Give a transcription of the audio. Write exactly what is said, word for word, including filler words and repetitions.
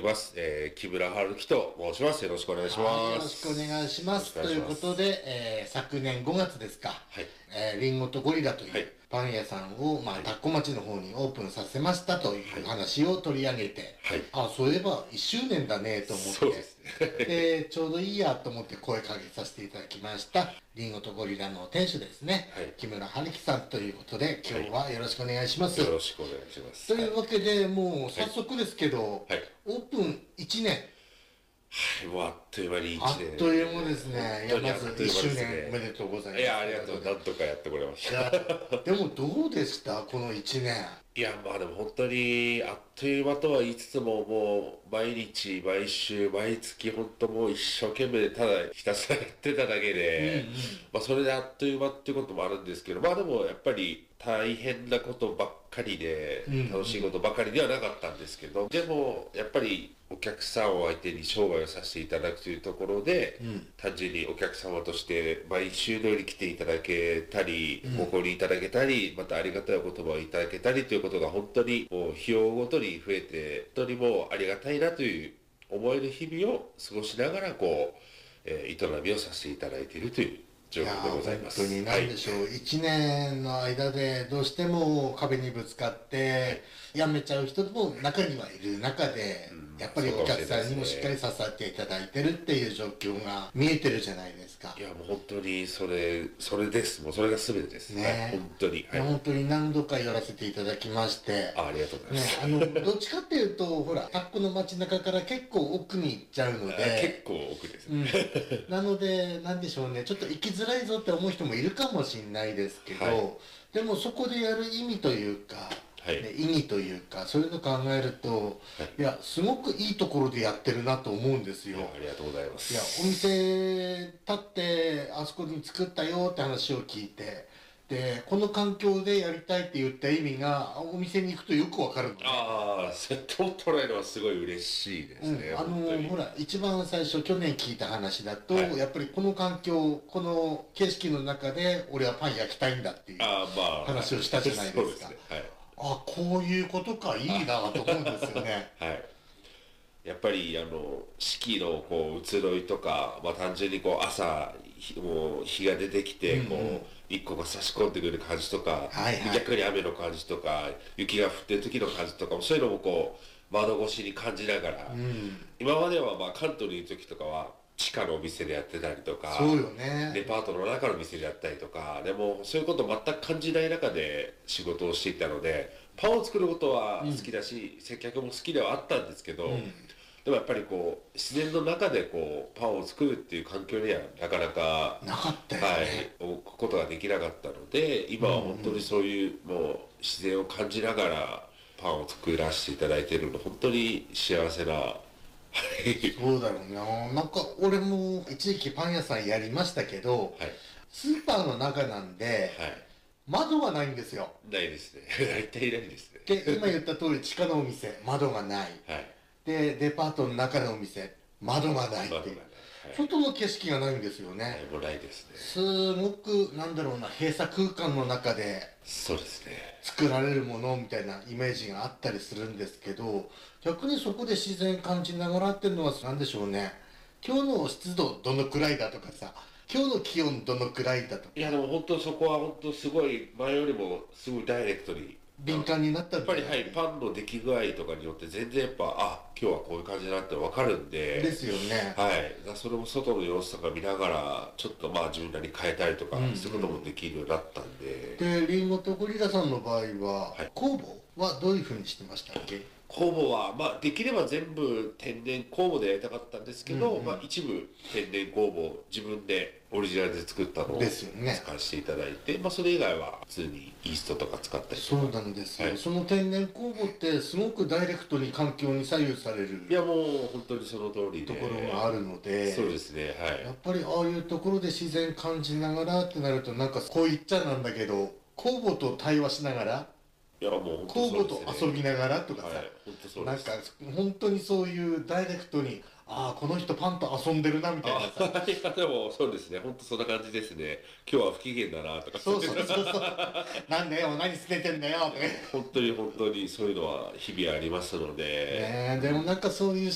ます。えー、木村春樹と申します。よろしくお願いします。 はい、よろしくお願いします。ということで、えー、昨年ごがつですか、 はい、 えー、リンゴとゴリラといはいうパン屋さんを、まあ、 はい田子町の方にオープンさせましたという話を取り上げて、 はい、 あ、そういえばいっしゅうねんだねと思って、 そうですね。 で、ちょうどいいやと思って声かけさせていただきました、リンゴとゴリラの店主ですね、 はい、 木村春樹さんということで、今日はよろしくお願いします。 よろしくお願いします。 というわけで、もう早速ですけど、 はい、 オープンいちねん。 はい、もうあっという間にいちねん。 あっという間ですね。いや、まずいっしゅうねんおめででとうございます。 いや、ありがとう。なんとかやってこれましいた。 や、でもどうでしたこのいちねん。 いや、まあでも本当に、あっという間とは言いつつも、もう、毎日、毎週、毎月、本当もう一生懸命、ただひたすらやってただけで、 うんうん、 まあそれであっという間っていうこともあるんですけど、まあでもやっぱり大変なことばっかりで、楽しいことばかりではなかったんですけど、でも、やっぱりお客さんを相手に商売をさせていただくというところで、うん、単純にお客様として毎週のように来ていただけたり、うん、ご購入いただけたり、またありがたいお言葉をいただけたりということが本当にもう日をごとに増えて、本当にもうありがたいなという思える日々を過ごしながらこう、えー、営みをさせていただいているという状況でございます。 本当に何でしょう、はい、いちねんの間でどうしても壁にぶつかって辞めちゃう人も中にはいる中で、うん、やっぱりお客さんにもしっかり支えていただいてるっていう状況が見えてるじゃないですか。 いやもう本当にそれそれですもうそれが全てですね、はい、本当に、 はい、本当に何度か寄らせていただきまして、 あ、ありがとうございます、 ね、あのどっちかっていうとほら田子の街中から結構奥に行っちゃうので結構奥ですね、 うん、なので何でしょうね、ちょっと行きづらいぞって思う人もいるかもしれないですけど、はい、でもそこでやる意味というか、はい、ね、意義というかそういうのを考えると、はい、いやすごくいいところでやってるなと思うんですよ。 ありがとうございます。 いやお店立ってあそこに作ったよって話を聞いて、でこの環境でやりたいって言った意味がお店に行くとよくわかるのね。 ああ、そう捉えるのはすごい嬉しいですね、 うん、あのほら一番最初去年聞いた話だと、はい、やっぱりこの環境この景色の中で俺はパン焼きたいんだっていう話をしたじゃないですか。あ、こういうことか、いいなと思うんですよね。 はい、やっぱりあの四季のこう移ろいとか、まあ、単純にこう朝もう日が出てきてこう、うんうん、日光が差し込んでくる感じとか、はいはい、逆に雨の感じとか雪が降ってる時の感じとかもそういうのもこう窓越しに感じながら、うん、今まではまあ関東にいる時とかは地下のお店でやってたりとか、 そうよね、 デパートの中の店でやったりとか、でもそういうことを全く感じない中で仕事をしていたので、パンを作ることは好きだし、うん、接客も好きではあったんですけど、うん、でもやっぱりこう自然の中でこうパンを作るっていう環境にはなかなかなかったよね、 はい、置くことができなかったので、今は本当にそういう、うんうん、もう自然を感じながらパンを作らせていただいているの本当に幸せなそうだろうな。なんか俺も一時期パン屋さんやりましたけど、はい、スーパーの中なんで、はい、窓がないんですよ。 ないですね。大体ないですね。 で今言った通り地下のお店窓がない、はい、でデパートの中のお店窓がないっていう、はい、外の景色がないんですよね。はい、 もうないですね。 すごくなんだろうな、閉鎖空間の中でそうですね、 作られるものみたいなイメージがあったりするんですけど、逆にそこで自然感じながらっていうのは何でしょうね、今日の湿度どのくらいだとかさ、今日の気温どのくらいだとか。 いやでも本当そこは本当すごい前よりもすごいダイレクトに敏感になったんで、やっぱり、はい、パンの出来具合とかによって全然やっぱあ今日はこういう感じだなって分かるんでですよね。 はい、だそれも外の様子とか見ながらちょっとまあ自分なりに変えたりとか、うんうん、そういうこともできるようになったんで。 でリンゴとゴリラさんの場合は、はい、酵母はどういうふうにしてましたっけ？ 酵母は、まあ、できれば全部天然酵母でやりたかったんですけど、うんうん、まあ、一部天然酵母を自分でオリジナルで作ったのを使わせていただいて、ね、まあ、それ以外は普通にイーストとか使ったりとか。 そうなんですよ、 はい、 その天然酵母ってすごくダイレクトに環境に左右される、 いやもう本当にその通りでところがあるので、 そうですね、はい、 やっぱりああいうところで自然感じながらってなると、なんかこう言っちゃなんだけど酵母と対話しながら、 いやもう酵母と遊びながらとかさ、はい、 本当そうです。 なんか本当にそういうダイレクトに、ああこの人パンと遊んでるなみたいなさ。 いやでもそうですね、本当そんな感じですね。今日は不機嫌だなとか、 そうそうそうそうなんでよ何捨ててんだよとか本当に本当にそういうのは日々ありますので、 ね、でもなんかそういう